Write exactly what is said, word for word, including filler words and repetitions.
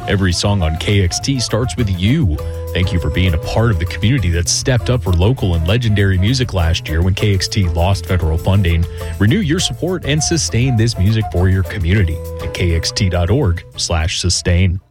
Every song on K X T starts with you. Thank you for being a part of the community that stepped up for local and legendary music last year when K X T lost federal funding. Renew your support and sustain this music for your community at kxt.org slash sustain.